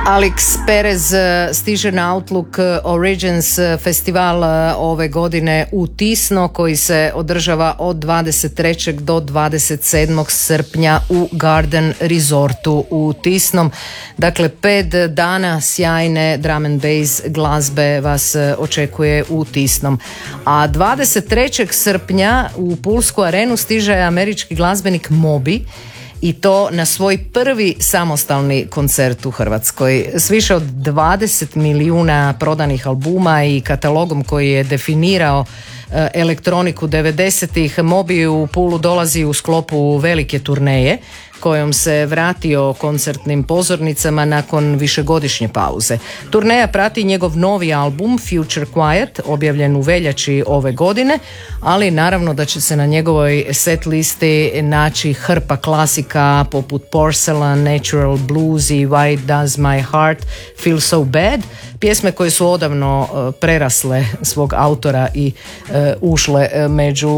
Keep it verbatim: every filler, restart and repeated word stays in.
Alex Perez stiže na Outlook Origins festival ove godine u Tisno koji se održava od dvadeset trećeg do dvadeset sedmog srpnja u Garden Resortu u Tisnom. Dakle, pet dana sjajne drum and bass glazbe vas očekuje u Tisnom. A dvadeset trećeg srpnja u Pulsku arenu stiže američki glazbenik Moby, i to na svoj prvi samostalni koncert u Hrvatskoj. S više od dvadeset milijuna prodanih albuma i katalogom koji je definirao elektroniku devedesetih, Moby u Pulu dolazi u sklopu velike turneje kojom se vratio koncertnim pozornicama nakon višegodišnje pauze. Turneja prati njegov novi album Future Quiet, objavljen u veljači ove godine, ali naravno da će se na njegovoj set listi naći hrpa klasika poput Porcelain, Natural Blues i Why Does My Heart Feel So Bad, pjesme koje su odavno prerasle svog autora i uh, ušle među